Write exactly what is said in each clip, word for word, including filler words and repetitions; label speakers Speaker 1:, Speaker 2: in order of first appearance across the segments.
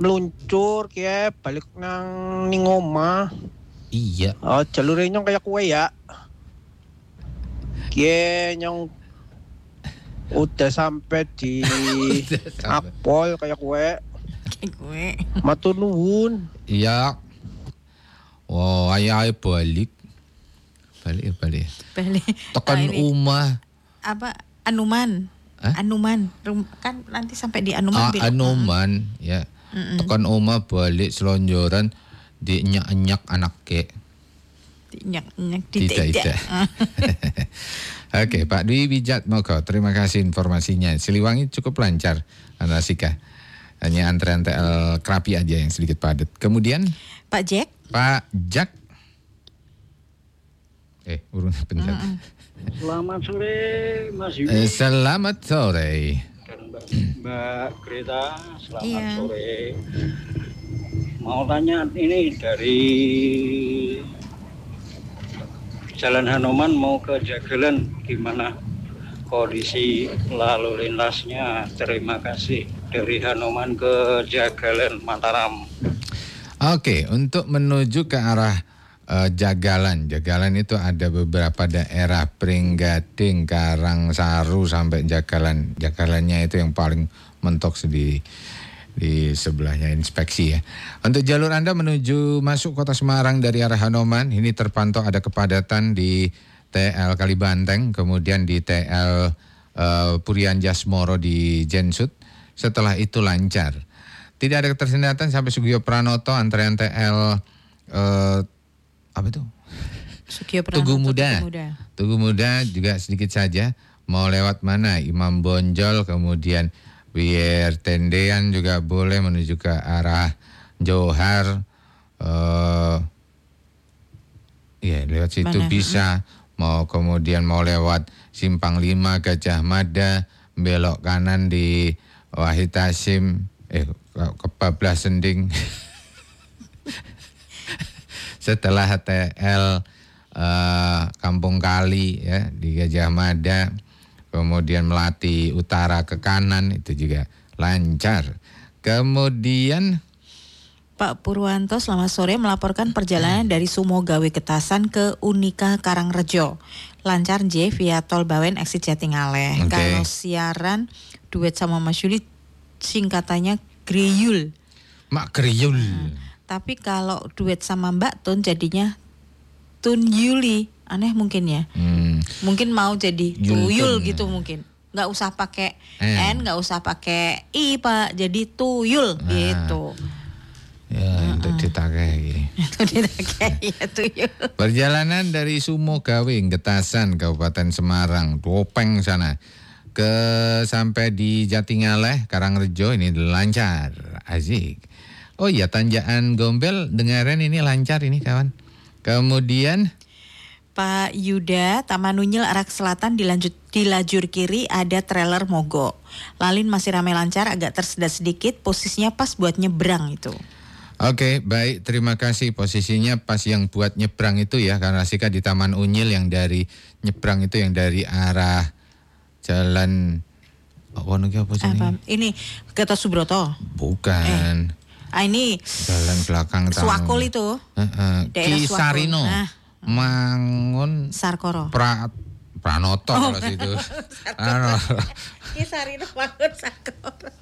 Speaker 1: meluncur kayak balik nang ning omah.
Speaker 2: Iya.
Speaker 1: Oh, jalure nyong kayak kue ya. Kie nyong udah sampai di Akpol kayak kue.
Speaker 3: Kayak kue.
Speaker 1: Matur nuwun.
Speaker 2: Iya. Wow, ayah balik. Balik balik.
Speaker 3: Balik.
Speaker 2: Tekan
Speaker 3: Nah, ini
Speaker 2: rumah.
Speaker 3: apa Anuman.
Speaker 2: Hah?
Speaker 3: Anuman. Rum, kan nanti sampai di Anuman.
Speaker 2: Ah,
Speaker 3: belok.
Speaker 2: Anuman ya.
Speaker 3: Mm-mm.
Speaker 2: Tekan rumah balik selonjoran di nyak-nyak anak ke.
Speaker 3: Nyak-nyak
Speaker 2: Tidak, tidak. Oke, Pak Dwi Wijat Moko, terima kasih informasinya. Siliwangi cukup lancar, Anasika. Hanya antrean T L Krapi aja yang sedikit padat. Kemudian
Speaker 3: Pak Jack.
Speaker 2: Pak Jack. Eh, urun pencet.
Speaker 4: Selamat sore Mas Yudi.
Speaker 2: Eh, selamat sore.
Speaker 4: Dan Mbak, Mbak Greta, selamat
Speaker 3: Iya.
Speaker 4: sore. Mau tanya ini dari Jalan Hanoman mau ke Jagalan, gimana kondisi lalu lintasnya? Terima kasih. Dari Hanoman ke Jagalan Mataram.
Speaker 2: Oke, untuk menuju ke arah uh, Jagalan. Jagalan itu ada beberapa daerah Pringgading, Karangsaru sampai Jagalan. Jagalannya itu yang paling mentok di di sebelahnya inspeksi ya. Untuk jalur Anda menuju masuk Kota Semarang dari arah Hanoman, ini terpantau ada kepadatan di T L Kalibanteng, kemudian di T L uh, Purian Jasmoro di Jensut. Setelah itu lancar. Tidak ada ketersendatan sampai Sugio Pranoto, antrean T L uh, apa itu?
Speaker 3: Sugio Pranoto,
Speaker 2: Tugu Muda.
Speaker 3: Tugu Muda.
Speaker 2: Tugu Muda juga sedikit saja. Mau lewat mana? Imam Bonjol, kemudian biar tendean juga boleh menuju ke arah Johar. Uh, ya lewat situ
Speaker 3: Mana?
Speaker 2: bisa. Mau kemudian mau lewat Simpang lima Gajah Mada, belok kanan di Wahid Hasim, eh kebablas Sending. Setelah T L uh, Kampung Kali ya di Gajah Mada, kemudian Melati Utara ke kanan itu juga lancar. Kemudian
Speaker 3: Pak Purwanto selamat sore, melaporkan perjalanan dari Sumogawe Getasan ke Unika Karangrejo. Lancar J via tol Bawen exit Jatingaleh.
Speaker 2: Oke.
Speaker 3: Kalau siaran duet sama Mas Yuli singkatannya Griyul.
Speaker 2: Mak Kriul.
Speaker 3: Nah, tapi kalau duet sama Mbak Tun jadinya Tun Yuli. Aneh mungkin ya.
Speaker 2: Hmm.
Speaker 3: Mungkin mau jadi
Speaker 2: Yul
Speaker 3: tuyul
Speaker 2: Tun.
Speaker 3: gitu mungkin. Nggak usah pakai
Speaker 2: Eh.
Speaker 3: N, nggak usah pakai I Pak. Jadi tuyul
Speaker 2: Nah.
Speaker 3: gitu.
Speaker 2: Ya, untuk ditakai.
Speaker 3: Itu ditagih ya tuyul.
Speaker 2: Perjalanan dari Sumogawe Getasan Kabupaten Semarang, Topeng sana ke sampai di Jatingaleh, Karangrejo ini lancar, asik. Oh iya, Tanjakan Gombel dengaran ini lancar ini kawan. Kemudian
Speaker 3: Pak Yuda, Taman Unyil arah selatan dilanjut di lajur kiri ada trailer mogok. Lalin masih ramai lancar, agak tersedat sedikit, posisinya pas buat nyebrang itu.
Speaker 2: Oke, baik, terima kasih. Posisinya pas yang buat nyebrang itu ya, karena Sika di Taman Unyil yang dari nyebrang itu yang dari arah jalan oh, apa sih
Speaker 3: Apa?
Speaker 2: ini?
Speaker 3: Ini Gatot Subroto.
Speaker 2: Bukan.
Speaker 3: Ah ini
Speaker 2: Jalan belakang Taman
Speaker 3: Swakul
Speaker 2: Unyil.
Speaker 3: itu.
Speaker 2: Heeh,
Speaker 3: Daerah
Speaker 2: Ki
Speaker 3: Swakul.
Speaker 2: Sarino.
Speaker 3: Nah.
Speaker 2: Mangun
Speaker 3: Sarkoro.
Speaker 2: pra, Pranoto
Speaker 3: Oh,
Speaker 2: kalau situ. Pranoto.
Speaker 3: Ki Sarino Mangun Sarkoro.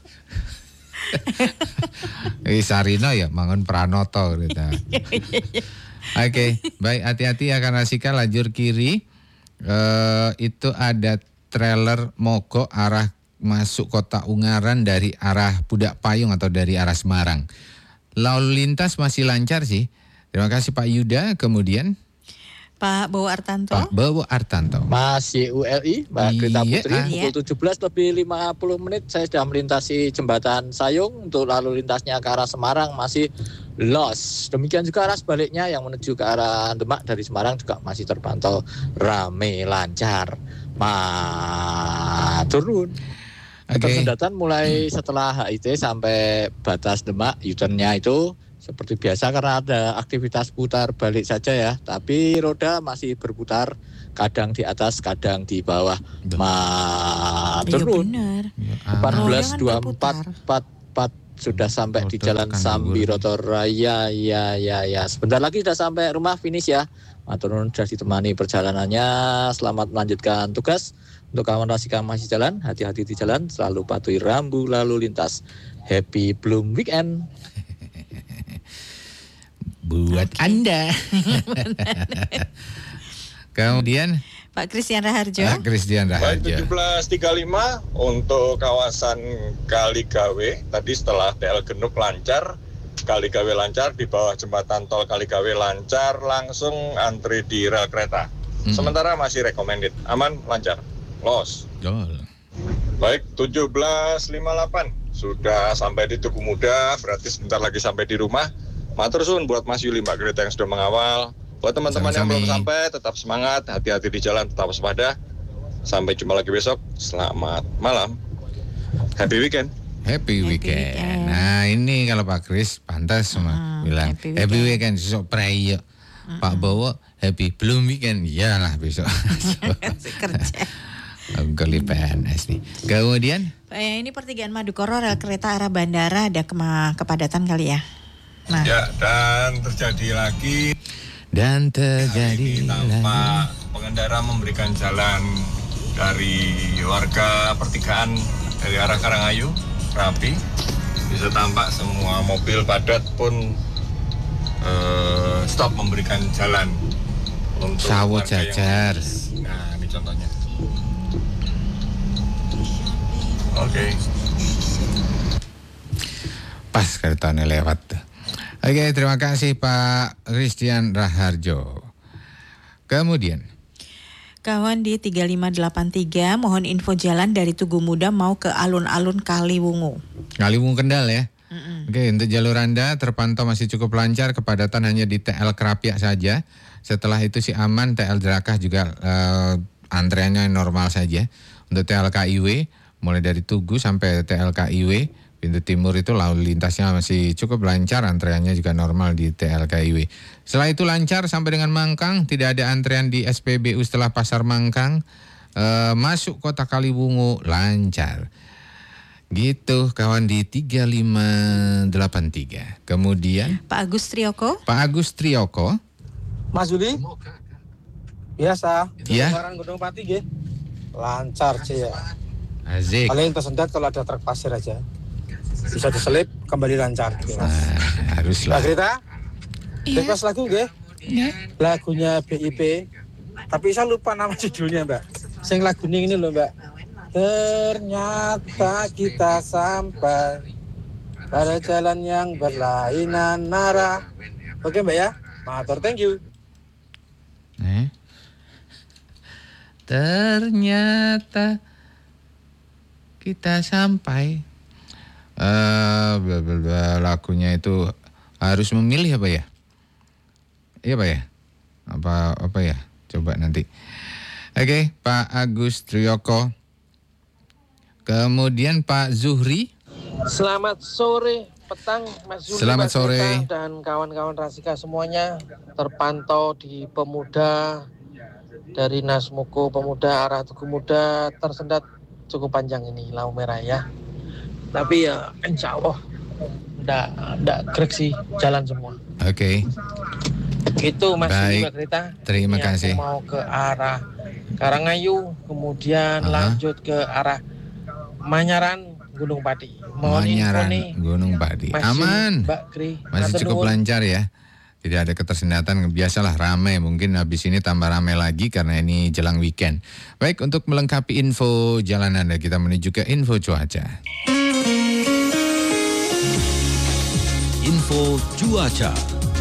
Speaker 2: Ki Sarino ya Mangun Pranoto gitu. Oke, baik, hati-hati ya karena Sika lajur kiri eh, itu ada trailer mogok arah masuk Kota Ungaran dari arah Pudak Payung atau dari arah Semarang. Lalu lintas masih lancar sih. Terima kasih Pak Yuda. Kemudian
Speaker 3: Pak Bowo Artanto.
Speaker 2: Pak Bowo Artanto.
Speaker 5: Mas Y U L I, Mbak Greta
Speaker 2: Iya,
Speaker 5: Putri,
Speaker 2: ah.
Speaker 5: pukul tujuh belas lebih lima puluh menit saya sudah melintasi jembatan Sayung untuk lalu lintasnya ke arah Semarang masih los. Demikian juga arah sebaliknya yang menuju ke arah Demak dari Semarang juga masih terpantau rame lancar. Matur nuwun.
Speaker 2: Oke.
Speaker 5: Ketersendatan mulai setelah H I T sampai batas Demak, U-turn-nya itu seperti biasa karena ada aktivitas putar balik saja ya. Tapi roda masih berputar, kadang di atas, kadang di bawah.
Speaker 3: Iya
Speaker 5: Matur nuwun.
Speaker 3: benar.
Speaker 5: empat belas
Speaker 3: Oh,
Speaker 5: dua
Speaker 3: jangan
Speaker 5: empat
Speaker 3: berputar.
Speaker 5: empat empat sudah sampai di
Speaker 2: Rotor
Speaker 5: Jalan
Speaker 2: Kandur.
Speaker 5: Sambiroto Raya. Ya, ya, ya. Sebentar lagi sudah sampai rumah finish ya. Matur nuwun sudah ditemani perjalanannya. Selamat melanjutkan tugas. Untuk kawan Rasika masih jalan, hati-hati di jalan, selalu patuhi rambu lalu lintas. Happy Bloom Weekend.
Speaker 2: Buat Anda. Kemudian
Speaker 3: Pak Christian Raharjo.
Speaker 2: Pak Christian
Speaker 6: Baik,
Speaker 2: Raharjo.
Speaker 6: tujuh belas tiga puluh lima untuk kawasan Kaligawe. Tadi setelah T L Genuk lancar, Kaligawe lancar, di bawah jembatan tol Kaligawe lancar, langsung antri di rel kereta.
Speaker 2: Hmm.
Speaker 6: Sementara masih recommended, aman, lancar, los.
Speaker 2: Jol.
Speaker 6: Baik, tujuh belas lima puluh delapan sudah sampai di Tugu Muda, berarti sebentar lagi sampai di rumah. Matur suwun buat Mas Yuli, Mbak Greta yang sudah mengawal. Buat teman-teman yang
Speaker 2: Sami-sami.
Speaker 6: belum sampai, tetap semangat, hati-hati di jalan, tetap waspada. Sampai jumpa lagi besok. Selamat malam. Happy weekend.
Speaker 2: Happy,
Speaker 3: Happy
Speaker 2: weekend.
Speaker 3: weekend.
Speaker 2: Nah ini kalau Pak Kris pantas semua
Speaker 3: Hmm,
Speaker 2: bilang
Speaker 3: happy
Speaker 2: happy
Speaker 3: weekend.
Speaker 2: weekend, besok prayo. Pak Bowo happy belum weekend, iyalah besok.
Speaker 3: Masih kerja.
Speaker 2: Goli P N S nih. Kemudian
Speaker 3: Eh, ini pertigaan Madukoro rel kereta arah bandara ada kema- kepadatan kali ya. Nah,
Speaker 6: Ya, dan terjadi lagi
Speaker 2: dan
Speaker 6: hari
Speaker 2: terjadi
Speaker 6: ini tampak pengendara memberikan jalan dari warga pertigaan dari arah Karangayu, Rapi. Bisa tampak semua mobil padat pun eh, stop memberikan jalan untuk
Speaker 2: Sawut
Speaker 6: warga yang-
Speaker 2: jajar.
Speaker 6: Nah, ini contohnya. Oke.
Speaker 2: Pas keretanya lewat tuh. Oke, terima kasih Pak Christian Raharjo. Kemudian
Speaker 3: kawan di tiga lima delapan tiga mohon info jalan dari Tugu Muda mau ke alun-alun Kaliwungu.
Speaker 2: Kaliwungu Kendal ya.
Speaker 3: Mm-mm.
Speaker 2: Oke, untuk jalur Anda terpantau masih cukup lancar, kepadatan hanya di T L Kerapiak saja. Setelah itu sih aman, T L Jerakah juga eh, antreannya normal saja. Untuk T L K I W mulai dari Tugu sampai T L K I W pintu timur itu lalu lintasnya masih cukup lancar, antreannya juga normal di T L K I W. Setelah itu lancar sampai dengan Mangkang, tidak ada antrean di S P B U setelah Pasar Mangkang. Eh, masuk kota Kaliwungu lancar. Gitu kawan di tiga lima delapan tiga. Kemudian
Speaker 3: Pak Agus Trioko.
Speaker 2: Pak Agus Trioko.
Speaker 7: Mas Yuli, biasa.
Speaker 2: Iya.
Speaker 7: Sekarang Gunung Pati, nggih. Lancar sih ya.
Speaker 2: Azik.
Speaker 7: Paling tersendat kalau ada truk pasir aja. Bisa diselip, kembali lancar. Gitu, Mas.
Speaker 2: Nah, haruslah.
Speaker 7: Mbak Greta, request lagu nggih? Lagunya B I P. Tapi saya lupa nama judulnya, Mbak. Sing lagu ini loh, Mbak. Ternyata kita sampai pada jalan yang berlainan arah. Oke, Mbak ya. Matur, thank you.
Speaker 2: Eh? Ternyata kita sampai. Eh, bla, bla, bla, lagunya itu harus memilih apa ya? Iya Pak ya? Apa apa ya? Coba nanti. Oke, Pak Agus Trioko. Kemudian Pak Zuhri.
Speaker 8: Selamat sore, petang, Mas Yuli,
Speaker 2: Selamat
Speaker 8: Mas
Speaker 2: sore.
Speaker 8: Rita, dan kawan-kawan Rasika semuanya. Terpantau di Pemuda, dari Nasmoko Pemuda arah Tugu Muda, tersendat cukup panjang ini lampu merah ya. Tapi ya insya Allah enggak, enggak grek sih, jalan semua.
Speaker 2: Oke.
Speaker 8: Itu Mas Yuli,
Speaker 2: Baik.
Speaker 8: Mbak Rita.
Speaker 2: Terima
Speaker 8: Ini aku
Speaker 2: kasih.
Speaker 8: mau ke arah Karangayu, kemudian
Speaker 2: Aha.
Speaker 8: lanjut ke arah Manyaran, Gunung Pati. Mohon info
Speaker 2: Manyaran
Speaker 8: nih,
Speaker 2: Gunung Padi.
Speaker 8: Mas Yuli,
Speaker 2: Aman.
Speaker 8: Mbak Kri.
Speaker 2: Masih
Speaker 8: Matur
Speaker 2: cukup
Speaker 8: nuwun.
Speaker 2: lancar ya. Tidak ada ketersendatan, biasalah ramai. Mungkin habis ini tambah ramai lagi karena ini jelang weekend. Baik, untuk melengkapi info jalan Anda, kita menuju ke info cuaca.
Speaker 9: Info cuaca.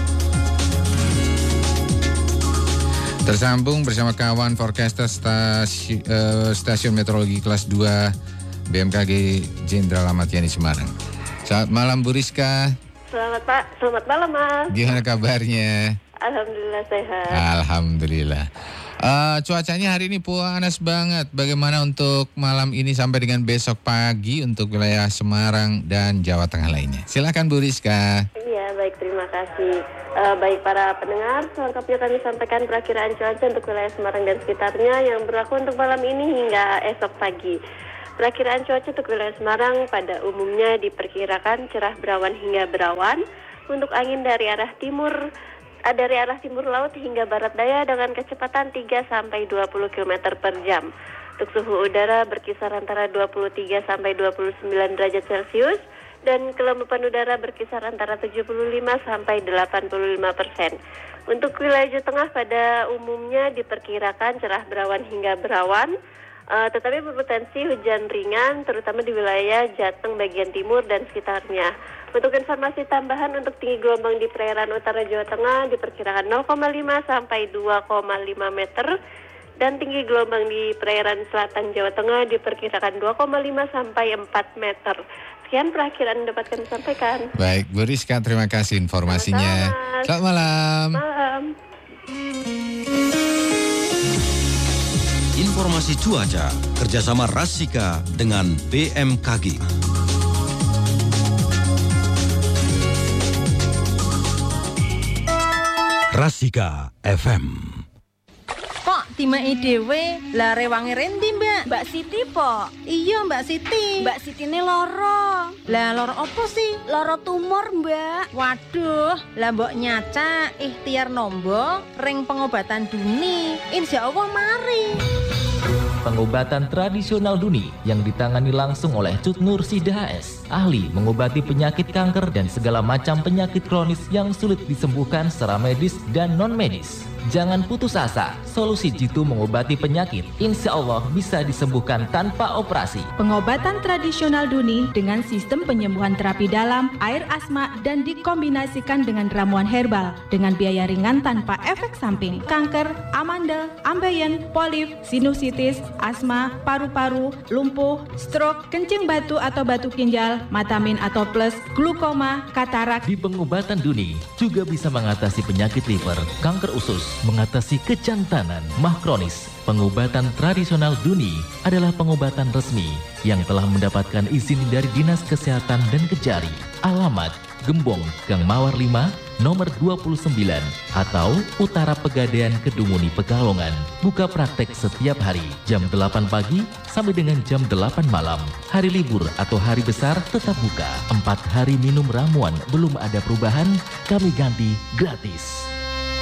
Speaker 2: Tersambung bersama kawan forecaster stasi, eh, stasiun meteorologi kelas dua B M K G Jenderal Ahmad Yani Semarang. Selamat malam Bu Rizka.
Speaker 10: Selamat Pak, selamat malam Mas.
Speaker 2: Gimana kabarnya?
Speaker 10: Alhamdulillah sehat.
Speaker 2: Alhamdulillah. Eh, cuacanya hari ini panas banget. Bagaimana untuk malam ini sampai dengan besok pagi untuk wilayah Semarang dan Jawa Tengah lainnya? Silakan Bu Rizka.
Speaker 10: Iya baik terima kasih. Uh, baik para pendengar, selengkapnya kami sampaikan perakiraan cuaca untuk wilayah Semarang dan sekitarnya yang berlaku untuk malam ini hingga esok pagi. Perakiraan cuaca untuk wilayah Semarang pada umumnya diperkirakan cerah berawan hingga berawan. Untuk angin dari arah timur, dari arah timur laut hingga barat daya dengan kecepatan tiga sampai dua puluh kilometer per jam. Untuk suhu udara berkisar antara dua puluh tiga sampai dua puluh sembilan derajat Celcius dan kelembapan udara berkisar antara tujuh puluh lima sampai delapan puluh lima persen. Untuk wilayah Jawa Tengah pada umumnya diperkirakan cerah berawan hingga berawan, uh, tetapi berpotensi hujan ringan terutama di wilayah Jateng bagian timur dan sekitarnya. Untuk informasi tambahan untuk tinggi gelombang di perairan utara Jawa Tengah diperkirakan nol koma lima sampai dua koma lima meter dan tinggi gelombang di perairan selatan Jawa Tengah diperkirakan dua koma lima sampai empat meter. Sekian perakiraan yang dapat kami sampaikan.
Speaker 2: Baik, Bu Rizka, terima kasih informasinya.
Speaker 10: Selamat,
Speaker 2: Selamat malam.
Speaker 10: Malam.
Speaker 9: Informasi cuaca kerjasama Rasika dengan B M K G. Rasika F M.
Speaker 11: Kok timake dhewe lah rewange rendi, Mbak? Mbak Siti, Pok. Iya, Mbak Siti. Mbak Sitine loro. Lah loro apa sih? Loro tumor, Mbak. Waduh, lah mbok nyaca ikhtiar nombo ring pengobatan Duni. Insyaallah mari.
Speaker 12: Pengobatan tradisional Duni yang ditangani langsung oleh Cut Nur Sida H S, ahli mengobati penyakit kanker dan segala macam penyakit kronis yang sulit disembuhkan secara medis dan non-medis. Jangan putus asa, solusi jitu mengobati penyakit insya Allah bisa disembuhkan tanpa operasi.
Speaker 13: Pengobatan tradisional Duni dengan sistem penyembuhan terapi dalam, air asma, dan dikombinasikan dengan ramuan herbal dengan biaya ringan tanpa efek samping. Kanker, amandel, ambeien, polip, sinusitis, asma, paru-paru, lumpuh, stroke, kencing batu atau batu ginjal, matamin atau plus, glukoma, katarak.
Speaker 12: Di pengobatan Duni juga bisa mengatasi penyakit liver, kanker usus, mengatasi kejantanan, mah kronis. Pengobatan tradisional Duni adalah pengobatan resmi yang telah mendapatkan izin dari Dinas Kesehatan dan Kejari. Alamat Gembong, Gang Mawar lima, nomor dua puluh sembilan atau Utara Pegadaian, Kedunguni, Pekalongan. Buka praktek setiap hari jam delapan pagi sampai dengan jam delapan malam. Hari libur atau hari besar tetap buka. Empat hari minum ramuan belum ada perubahan, kami ganti gratis.